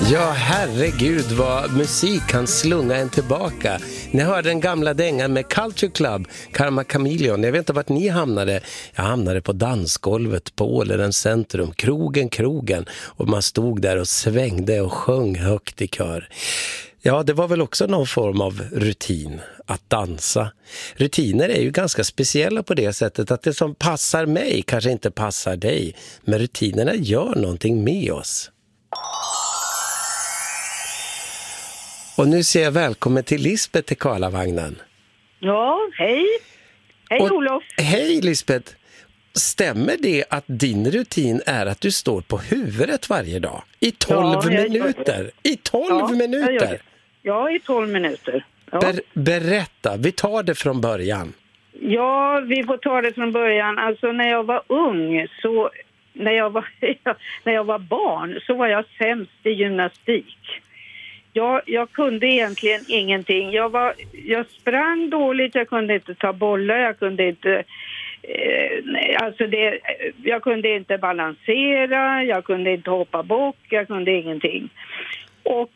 Ja, herregud vad musik kan slunga en tillbaka. Ni hörde den gamla dängan med Culture Club, Karma Chameleon. Jag vet inte vart ni hamnade. Jag hamnade på dansgolvet på Åhléns centrum, krogen. Och man stod där och svängde och sjöng högt i kör. Ja, det var väl också någon form av rutin att dansa. Rutiner är ju ganska speciella på det sättet att det som passar mig kanske inte passar dig. Men rutinerna gör någonting med oss. Och nu säger jag välkommen till Lisbeth till Karlavagnen. Ja, hej. Hej Olof. Hej Lisbeth. Stämmer det att din rutin är att du står på huvudet varje dag? I 12 minuter? I 12 minuter? Ja, i 12 minuter. Ja. Berätta, vi tar det från början. Ja, vi får ta det från början. Alltså när jag var ung, så när jag var barn så var jag sämst i gymnastik. Jag kunde egentligen ingenting. Jag sprang dåligt, jag kunde inte ta bollar, jag kunde inte balansera, jag kunde inte hoppa bock, jag kunde ingenting. Och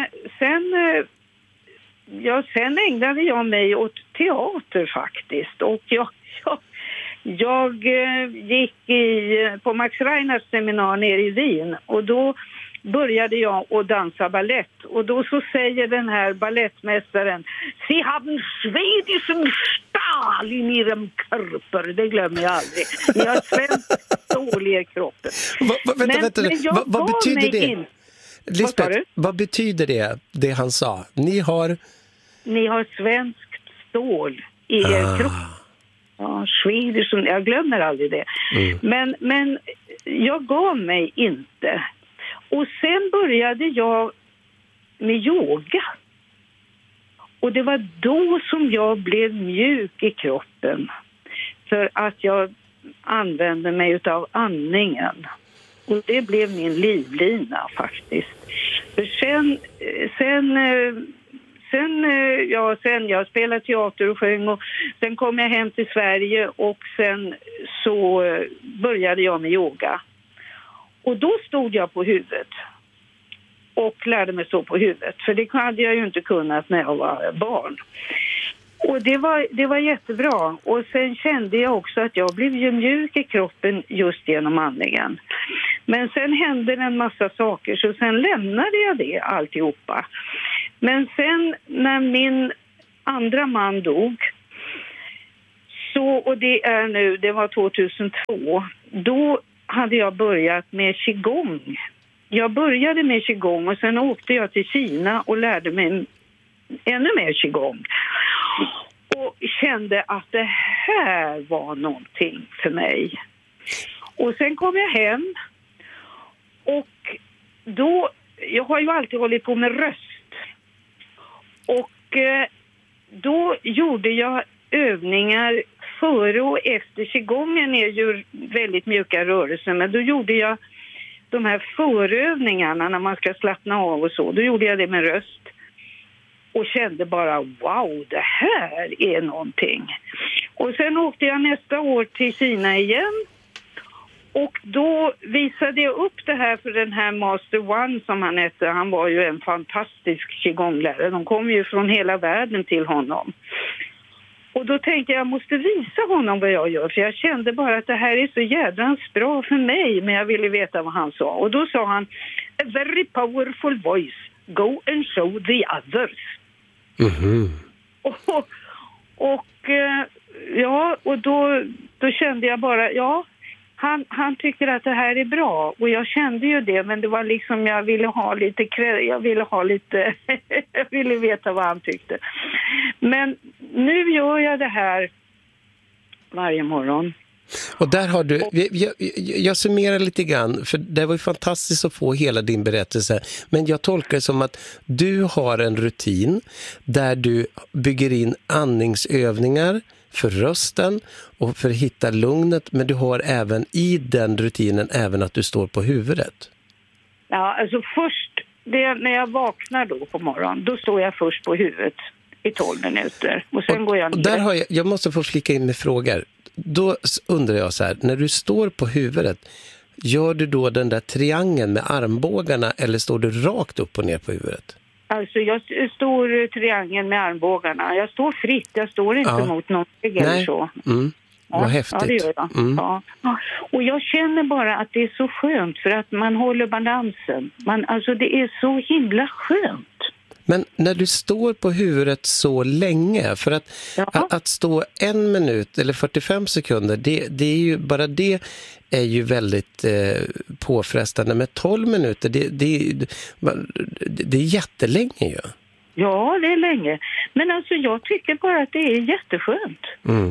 sen ägnade jag mig åt teater faktiskt. Och jag gick på Max Reinhards seminar nere i Wien och då började jag att dansa ballett. Och då så säger den här ballettmästaren: "Sie haben schwedischen Stahl in ihrem Körper." Det glömmer jag aldrig. Ni har svenskt stål i kroppen. Vad betyder det? Lisbeth, vad betyder det han sa? Ni har svenskt stål i er kropp. Ja, Swedish, jag glömmer aldrig det. Men jag gav mig inte. Och sen började jag med yoga. Och det var då som jag blev mjuk i kroppen. För att jag använde mig av andningen. Och det blev min livlina faktiskt. För sen jag spelade teater och sjöng och sen kom jag hem till Sverige och sen så började jag med yoga. Och då stod jag på huvudet och lärde mig stå på huvudet. För det hade jag ju inte kunnat när jag var barn. Och det var jättebra. Och sen kände jag också att jag blev ju mjuk i kroppen just genom andningen. Men sen hände en massa saker så sen lämnade jag det alltihopa. Men sen när min andra man dog, och det var 2002, då hade jag börjat med qigong. Jag började med qigong och sen åkte jag till Kina och lärde mig ännu mer qigong. Och kände att det här var någonting för mig. Och sen kom jag hem och då, jag har ju alltid hållit på med röst. Och då gjorde jag övningar före och efter. Qigongen är ju väldigt mjuka rörelser, men då gjorde jag de här förövningarna när man ska slappna av och så. Då gjorde jag det med röst. Och kände bara, wow, det här är någonting. Och sen åkte jag nästa år till Kina igen. Och då visade jag upp det här för den här Master One som han hette. Han var ju en fantastisk qigonglärare. De kom ju från hela världen till honom. Och då tänkte jag måste visa honom vad jag gör. För jag kände bara att det här är så jädrans bra för mig. Men jag ville veta vad han sa. Och då sa han, a very powerful voice. Go and show the others. Mm-hmm. Och då kände jag bara, han tycker att det här är bra. Och jag kände ju det, men det var liksom jag ville veta vad han tyckte. Men nu gör jag det här varje morgon. Och där har du, jag summerar lite grann, för det var ju fantastiskt att få hela din berättelse, men jag tolkar det som att du har en rutin där du bygger in andningsövningar för rösten och för att hitta lugnet, men du har även i den rutinen även att du står på huvudet. Ja, alltså först, när jag vaknar då på morgonen, då står jag först på huvudet i 12 minuter och sen går jag ner. Och där jag måste få flika in med frågor. Då undrar jag så här, när du står på huvudet, gör du då den där triangeln med armbågarna eller står du rakt upp och ner på huvudet? Alltså jag står triangeln med armbågarna. Jag står fritt, jag står inte mot någon eller så. Vad häftigt. Ja, det gör jag. Ja. Och jag känner bara att det är så skönt för att man håller balansen. Alltså det är så himla skönt. Men när du står på huvudet så länge, för att stå 1 minut eller 45 sekunder, det är ju bara det är ju väldigt påfrestande. Med 12 minuter, det är jättelänge ju. Ja, det är länge. Men alltså jag tycker bara att det är jätteskönt.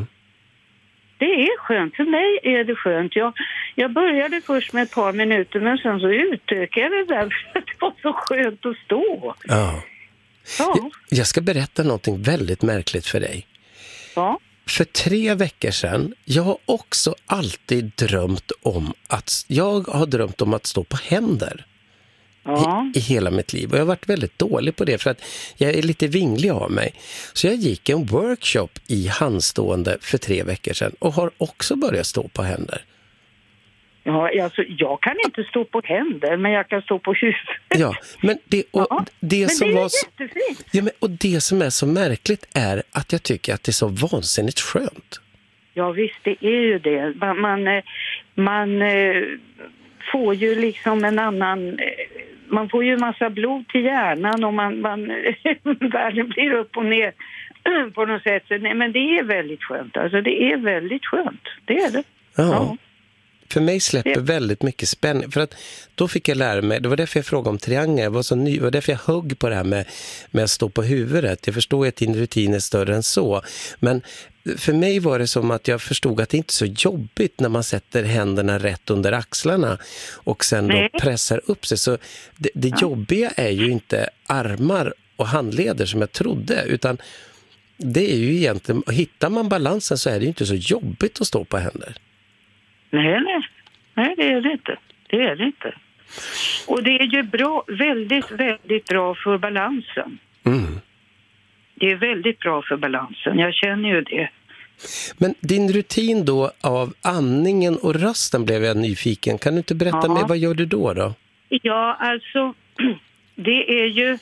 Det är skönt. För mig är det skönt. Jag började först med ett par minuter, men sen så utökade jag det där för att det var så skönt att stå. Ja. Jag ska berätta någonting väldigt märkligt för dig. Ja. För 3 veckor sedan, jag har också alltid drömt om att stå på händer. Ja. I hela mitt liv. Och jag har varit väldigt dålig på det för att jag är lite vinglig av mig. Så jag gick en workshop i handstående för 3 veckor sedan och har också börjat stå på händer. Ja, alltså jag kan inte stå på händer, men jag kan stå på huvudet. Ja, men det som är var jättefint. Ja, och det som är så märkligt är att jag tycker att det är så vansinnigt skönt. Ja, visst, det är ju det. Man får ju liksom en annan... Man får ju massa blod till hjärnan och världen blir upp och ner på något sätt. Nej, men det är väldigt skönt. Alltså det är väldigt skönt. Det är det. Ja. För mig släpper väldigt mycket spänning. För att då fick jag lära mig, det var därför jag frågade om triangel. Jag var så ny, det var därför jag högg på det här med att stå på huvudet. Jag förstår att din rutin är större än så. Men för mig var det som att jag förstod att det inte är så jobbigt när man sätter händerna rätt under axlarna och sen då pressar upp sig. Så det jobbiga är ju inte armar och handleder som jag trodde, utan det är ju egentligen, hittar man balansen så är det ju inte så jobbigt att stå på händer. Nej, det är det inte. Det är det inte. Och det är ju bra, väldigt, väldigt bra för balansen. Det är väldigt bra för balansen, jag känner ju det. Men din rutin då av andningen och rösten blev jag nyfiken. Kan du inte berätta mig, vad gör du då? Ja, alltså det är ju...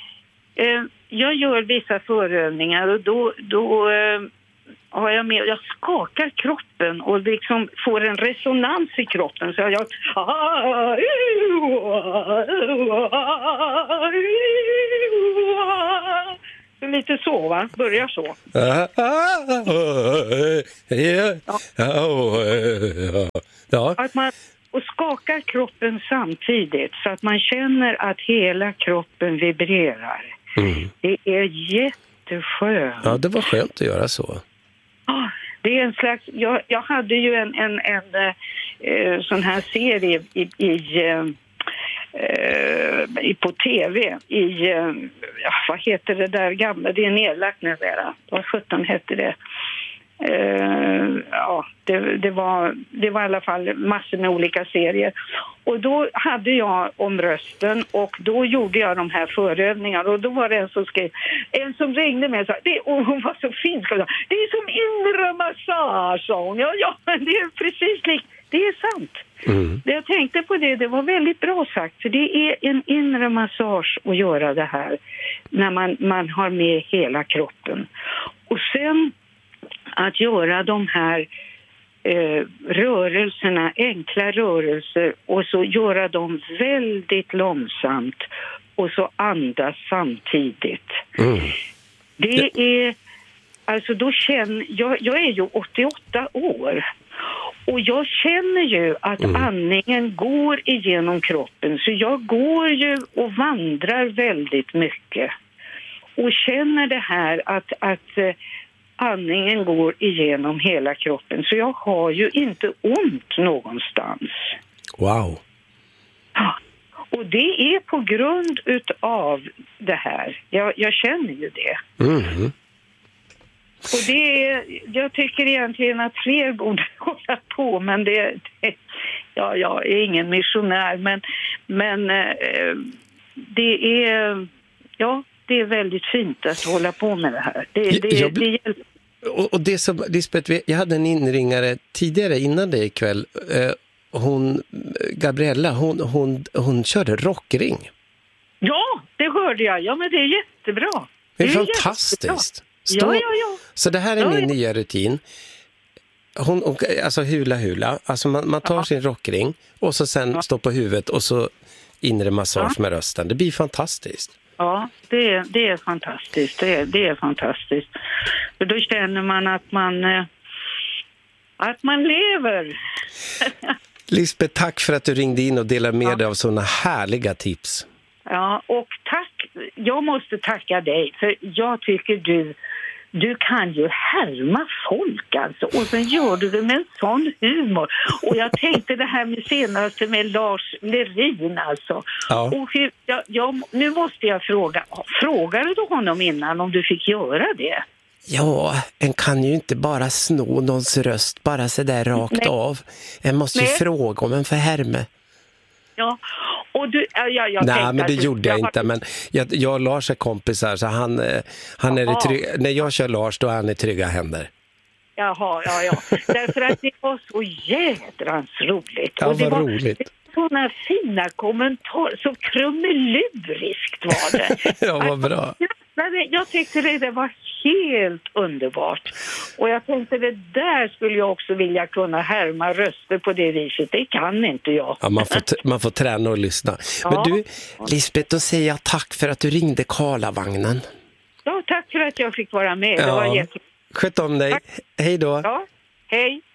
jag gör vissa förövningar och då har jag med... Jag skakar kroppen och liksom får en resonans i kroppen. Så jag... Lite så, va? Börjar så. Ja. Att man skakar kroppen samtidigt så att man känner att hela kroppen vibrerar. Det är jätteskönt. Ja, det var skönt att göra så. Det är en slags... Jag hade ju en sån här serie på tv vad heter det där gamla, det är nedlagt nu där. Vad 17 hette det? Det var i alla fall massor med olika serier. Och då hade jag om rösten och då gjorde jag de här förövningarna och då var det en som ringde mig och sa, hon var så fin, det är som inre massage. Ja, det är precis likt. Det är sant. Jag tänkte på det var väldigt bra sagt, för det är en inre massage att göra det här när man har med hela kroppen. Och sen att göra de här rörelserna, enkla rörelser, och så göra dem väldigt långsamt och så andas samtidigt. Det är, alltså då jag är ju 88 år. Och jag känner ju att andningen går igenom kroppen. Så jag går ju och vandrar väldigt mycket. Och känner det här att andningen går igenom hela kroppen. Så jag har ju inte ont någonstans. Wow. Ja. Och det är på grund utav det här. Jag känner ju det. Och jag tycker egentligen att fler borde hålla på, men jag är ingen missionär, men det är väldigt fint att hålla på med det här. Och det som, Lisbeth, jag hade en inringare tidigare innan det ikväll Gabriella, hon körde rockring. Ja, det hörde jag. Ja, men det är jättebra. Det är fantastiskt. Ja. Så det här är min nya rutin. Alltså hula. Alltså man tar sin rockring och så sen står på huvudet och så inre massage med rösten. Det blir fantastiskt. Ja, det är fantastiskt. Det är fantastiskt. För då känner man att man lever. Lisbeth, tack för att du ringde in och delade med dig av sådana härliga tips. Ja, och tack. Jag måste tacka dig, för jag tycker du kan ju härma folk alltså. Och sen gör du det med en sån humor. Och jag tänkte det här med senaste med Lars Lerin alltså. Ja. Och nu måste jag fråga. Frågade du honom innan om du fick göra det? Ja, en kan ju inte bara sno någons röst bara så där rakt av. En måste ju fråga om en för härme. Ja, och du... Nej, men det gjorde jag inte. Men jag och Lars är kompisar, så han är när jag kör Lars, då är han i trygga händer. Jaha, ja. Därför att det var så jädrans roligt. Ja, och det var var roligt. Sådana fina kommentarer, så krumeluriskt var det. Ja, vad bra. Jag tyckte det var helt underbart. Och jag tänkte det där skulle jag också vilja kunna härma röster på det viset. Det kan inte jag. Ja, man får träna och lyssna. Ja. Men du, Lisbeth, då säger jag tack för att du ringde Karlavagnen. Ja, tack för att jag fick vara med. Det var jättebra. Sköt om dig. Tack. Hej då. Ja, hej.